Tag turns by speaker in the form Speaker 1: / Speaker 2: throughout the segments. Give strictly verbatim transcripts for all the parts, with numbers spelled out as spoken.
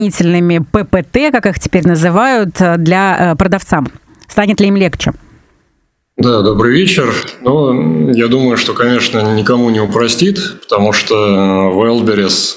Speaker 1: дополнительными ППТ, как их теперь называют, для продавцам? Станет ли им легче?
Speaker 2: Да, добрый вечер. Ну, я думаю, что, конечно, никому не упростит, потому что Wildberries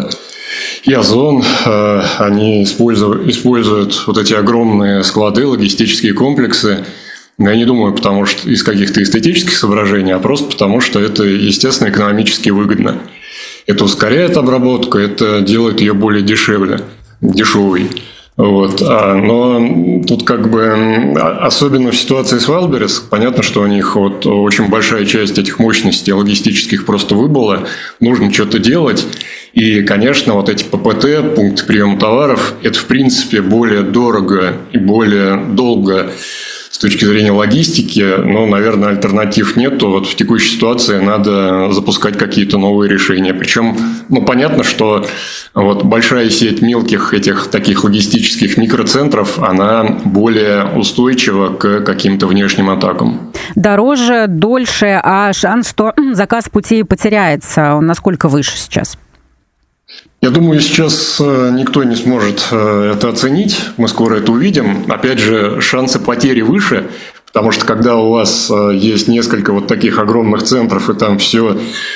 Speaker 2: и Озон, они используют, используют вот эти огромные склады, логистические комплексы. Я не думаю, потому что из каких-то эстетических соображений, а просто потому, что это, естественно, экономически выгодно. Это ускоряет обработку, это делает ее более дешевле, дешевой. Вот. Но тут как бы, особенно в ситуации с Wildberries, понятно, что у них вот очень большая часть этих мощностей логистических просто выбыла, нужно что-то делать. И, конечно, вот эти ППТ, пункты приема товаров, это, в принципе, более дорого и более долго с точки зрения логистики, но, наверное, альтернатив нету. Вот в текущей ситуации надо запускать какие-то новые решения. Причем, ну, понятно, что вот большая сеть мелких этих таких логистических микроцентров, она более устойчива к каким-то внешним атакам.
Speaker 1: Дороже, дольше, а шанс, что заказ в пути потеряется, он насколько выше сейчас?
Speaker 2: Я думаю, сейчас никто не сможет это оценить. Мы скоро это увидим. Опять же, шансы потери выше, потому что когда у вас есть несколько вот таких огромных центров, и там все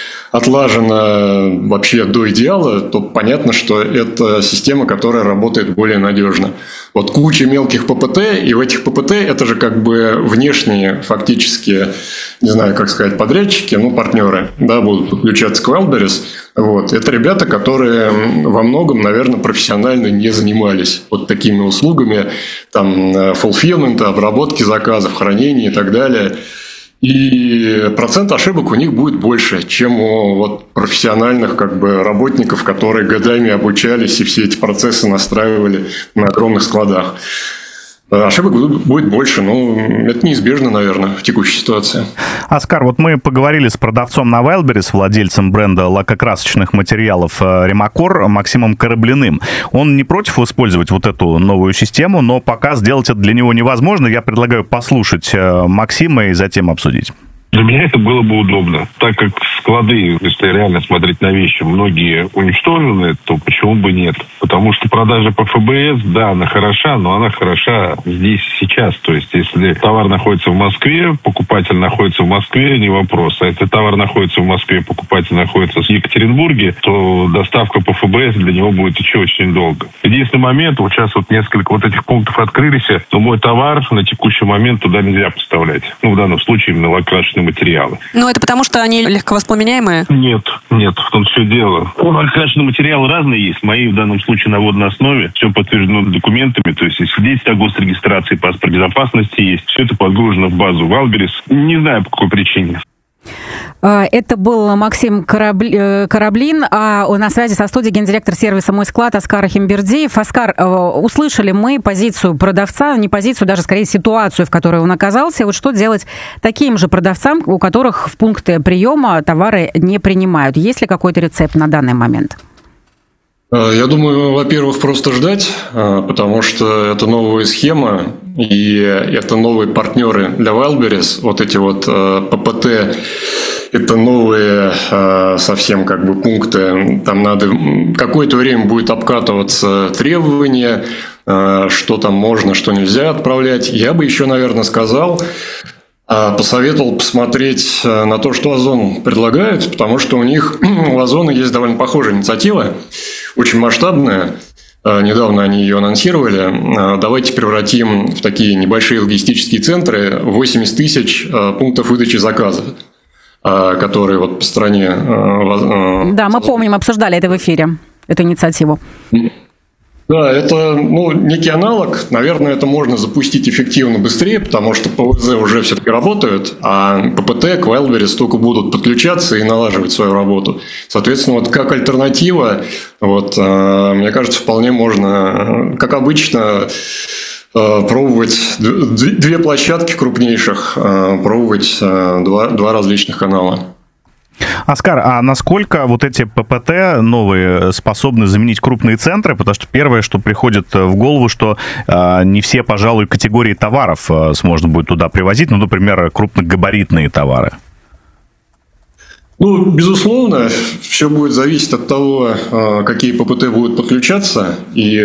Speaker 2: отлажено вообще до идеала, то понятно, что это система, которая работает более надежно. Вот куча мелких ППТ, и в этих ППТ это же как бы внешние фактически, не знаю, как сказать, подрядчики, ну, партнеры, да, будут подключаться к Wildberries. Вот. Это ребята, которые во многом, наверное, профессионально не занимались вот такими услугами, там, фулфилмента, обработки заказов, хранения и так далее. И процент ошибок у них будет больше, чем у вот профессиональных как бы работников, которые годами обучались и все эти процессы настраивали на огромных складах. Ошибок будет больше, но это неизбежно, наверное, в текущей ситуации.
Speaker 3: Оскар, вот мы поговорили с продавцом на Wildberries, владельцем бренда лакокрасочных материалов Ремакор, Максимом Кораблиным. Он не против использовать вот эту новую систему, но пока сделать это для него невозможно. Я предлагаю послушать Максима и затем обсудить.
Speaker 4: Для меня это было бы удобно. Так как склады, если реально смотреть на вещи, многие уничтожены, то почему бы нет? Потому что продажа по ФБС, да, она хороша, но она хороша здесь сейчас. То есть, если товар находится в Москве, покупатель находится в Москве, не вопрос. А если товар находится в Москве, покупатель находится в Екатеринбурге, то доставка по ФБС для него будет еще очень долго. Единственный момент, вот сейчас вот несколько вот этих пунктов открылись, то мой товар на текущий момент туда нельзя поставлять. Ну, в данном случае именно лакокрасочные материалы.
Speaker 5: Но это потому, что они легковоспламеняемые?
Speaker 4: Нет, нет, в том все дело. Лакокрасочные материалы разные есть. Мои в данном случае на водной основе. Все подтверждено документами. То есть, свидетельство о госрегистрации, паспорт безопасности есть. Все это подгружено в базу Wildberries. Не знаю, по какой причине.
Speaker 1: Это был Максим Кораблин, а на связи со студией гендиректор сервиса «Мой склад» Оскар Химбердиев. Оскар, услышали мы позицию продавца, не позицию, даже скорее ситуацию, в которой он оказался. Вот что делать таким же продавцам, у которых в пункты приема товары не принимают? Есть ли какой-то рецепт на данный момент?
Speaker 2: Я думаю, во-первых, просто ждать, потому что это новая схема, и это новые партнеры для Wildberries. Вот эти вот ППТ, это новые совсем как бы пункты. Там надо какое-то время будет обкатываться требования, что там можно, что нельзя отправлять. Я бы еще, наверное, сказал... посоветовал посмотреть на то, что Озон предлагает, потому что у них, у Озона есть довольно похожая инициатива, очень масштабная. Недавно они ее анонсировали. Давайте превратим в такие небольшие логистические центры восемьдесят тысяч пунктов выдачи заказа, которые вот по стране...
Speaker 1: Да, мы помним, обсуждали это в эфире, эту инициативу.
Speaker 2: Да, это ну, некий аналог. Наверное, это можно запустить эффективно быстрее, потому что ПВЗ уже все-таки работают, а ППТ к Wildberries только будут подключаться и налаживать свою работу. Соответственно, вот как альтернатива, вот, мне кажется, вполне можно, как обычно, пробовать две площадки крупнейших, пробовать два, два различных канала.
Speaker 3: Оскар, а насколько вот эти ППТ новые способны заменить крупные центры? Потому что первое, что приходит в голову, что э, не все, пожалуй, категории товаров э, можно будет туда привозить, ну, например, крупногабаритные товары.
Speaker 2: Ну, безусловно, все будет зависеть от того, какие ППТ будут подключаться, и